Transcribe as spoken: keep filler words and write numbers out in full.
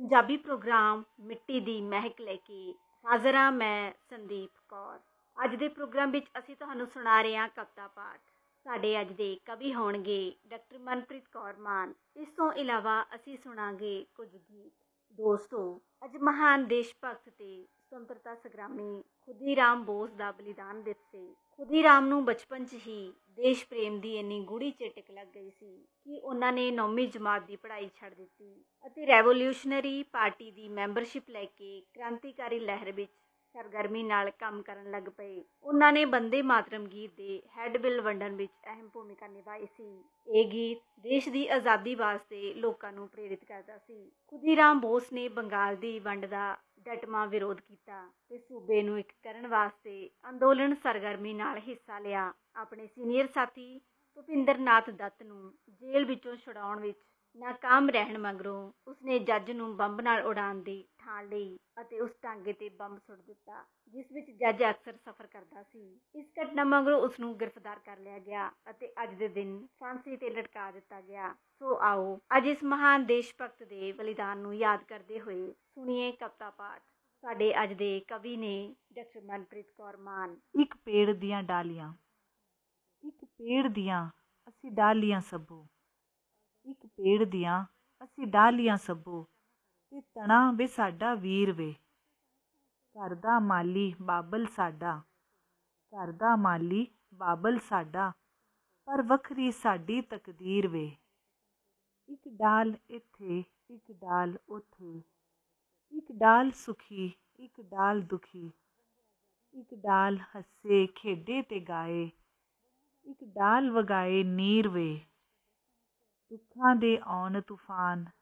Punjabi programme ਮਿੱਟੀ ਦੀ ਮਹਿਕ ਲੈ ਕੇ ਹਾਜ਼ਰ ਹਾਂ ਮੈਂ ਸੰਦੀਪ ਕੌਰ। ਅੱਜ ਦੇ ਪ੍ਰੋਗਰਾਮ ਵਿੱਚ ਅਸੀਂ ਤੁਹਾਨੂੰ ਸੁਣਾ ਰਹੇ ਹਾਂ ਕਵਿਤਾ ਪਾਠ। ਸਾਡੇ ਅੱਜ ਦੇ ਕਵੀ ਹੋਣਗੇ ਡਾਕਟਰ ਮਨਪ੍ਰੀਤ ਕੌਰ ਮਾਨ। ਇਸ ਤੋਂ ਇਲਾਵਾ ਅਸੀਂ ਸੁਣਾਂਗੇ ਕੁਝ ਗੀਤ। ਦੋਸਤੋ, ਅੱਜ ਮਹਾਨ ਦੇਸ਼ ਭਗਤ ਤੇ ਸੁਤੰਤਰਤਾ ਸੰਗਰਾਮੀ ਖੁਦੀ ਰਾਮ ਬੋਸ ਦਾ ਬਲੀਦਾਨ ਦਿਵਸ ਸੀ। ਖੁਦੀ ਰਾਮ ਨੂੰ ਬਚਪਨ 'ਚ ਹੀ ਦੇਸ਼ ਪ੍ਰੇਮ ਦੀ ਇੰਨੀ ਗੂੜੀ ਚੇਟਕ ਲੱਗ ਗਈ ਸੀ ਕਿ ਉਹਨਾਂ ਨੇ ਨੌਵੀਂ ਜਮਾਤ ਦੀ ਪੜ੍ਹਾਈ ਛੱਡ ਦਿੱਤੀ ਅਤੇ ਰੈਵੋਲਿਊਸ਼ਨਰੀ ਪਾਰਟੀ ਦੀ ਮੈਂਬਰਸ਼ਿਪ ਲੈ ਕੇ ਕ੍ਰਾਂਤੀਕਾਰੀ ਲਹਿਰ ਵਿੱਚ ਸਰਗਰਮੀ ਨਾਲ ਕੰਮ ਕਰਨ ਲੱਗ ਪਏ। ਉਹਨਾਂ ਨੇ ਬੰਦੇ ਮਾਤਰਮ ਗੀਤ ਦੇ ਹੈਡ ਬਿੱਲ ਵੰਡਣ ਵਿੱਚ ਅਹਿਮ ਭੂਮਿਕਾ ਨਿਭਾਈ ਸੀ। ਇਹ ਗੀਤ ਦੇਸ਼ ਦੀ ਆਜ਼ਾਦੀ ਵਾਸਤੇ ਲੋਕਾਂ ਨੂੰ ਪ੍ਰੇਰਿਤ ਕਰਦਾ ਸੀ। ਖੁਦੀ ਰਾਮ ਬੋਸ ਨੇ ਬੰਗਾਲ ਦੀ ਵੰਡ ਦਾ ਡਟਵਾਂ ਵਿਰੋਧ ਕੀਤਾ ਤੇ ਸੂਬੇ ਨੂੰ ਇੱਕ ਕਰਨ ਵਾਸਤੇ ਅੰਦੋਲਨ ਸਰਗਰਮੀ ਨਾਲ ਹਿੱਸਾ ਲਿਆ। ਆਪਣੇ ਸੀਨੀਅਰ ਸਾਥੀ ਭੁਪਿੰਦਰ ਨਾਥ ਦੱਤ ਨੂੰ ਜੇਲ੍ਹ ਵਿੱਚੋਂ ਛੁਡਾਉਣ ਵਿੱਚ ਨਾਕਾਮ ਰਹਿਣ ਮਗਰੋਂ ਉਸਨੇ ਜੱਜ ਨੂੰ ਬੰਬ ਨਾਲ ਉਡਾਉਣ ਦੀ ਠਾਣ ਲਈ ਅਤੇ ਉਸ ਟਾਂਗੇ ਤੇ ਬੰਬ ਸੁੱਟ ਦਿੱਤਾ ਜਿਸ ਵਿੱਚ ਜੱਜ ਅਕਸਰ ਸਫ਼ਰ ਕਰਦਾ ਸੀ। ਇਸ ਘਟਨਾ ਮਗਰੋਂ ਉਸਨੂੰ ਗ੍ਰਿਫਤਾਰ ਕਰ ਲਿਆ ਗਿਆ ਅਤੇ ਅੱਜ ਦੇ ਦਿਨ ਫਾਂਸੀ ਤੇ ਲਟਕਾ ਦਿੱਤਾ ਗਿਆ। ਸੋ ਆਓ ਅੱਜ ਇਸ ਮਹਾਨ ਦੇਸ਼ ਭਗਤ ਦੇ ਬਲੀਦਾਨ ਨੂੰ ਯਾਦ ਕਰਦੇ ਹੋਏ ਸੁਣੀਏ ਕਵਿਤਾ ਪਾਠ। ਸਾਡੇ ਅੱਜ ਦੇ ਕਵੀ ਨੇ ਡਾਕਟਰ ਮਨਪ੍ਰੀਤ ਕੌਰ ਮਾਨ। ਇੱਕ ਪੇੜ ਦੀਆਂ ਡਾਲੀਆਂ, ਇੱਕ ਪੇੜ ਦੀਆਂ ਅਸੀਂ ਡਾਲੀਆਂ ਸਭੋ, ਇੱਕ ਪੇੜ ਦੀਆਂ ਅਸੀਂ ਡਾਲੀਆਂ ਸਭੋ, ਤੇ ਤਣਾ ਵੇ ਸਾਡਾ ਵੀਰ ਵੇ। ਘਰ ਦਾ ਮਾਲੀ ਬਾਬਲ ਸਾਡਾ, ਘਰ ਦਾ ਮਾਲੀ ਬਾਬਲ ਸਾਡਾ, ਪਰ ਵੱਖਰੀ ਸਾਡੀ ਤਕਦੀਰ ਵੇ। ਇੱਕ ਡਾਲ ਇੱਥੇ, ਇੱਕ ਡਾਲ ਉੱਥੇ, ਇੱਕ ਡਾਲ ਸੁਖੀ, ਇੱਕ ਡਾਲ ਦੁਖੀ, ਇੱਕ ਡਾਲ ਹੱਸੇ ਖੇਡੇ ਤੇ ਗਾਏ, ਇੱਕ ਡਾਲ ਵਗਾਏ ਨੀਰ ਵੇ। ਦੁੱਖਾਂ ਦੇ ਆਉਣ ਤੂਫਾਨ,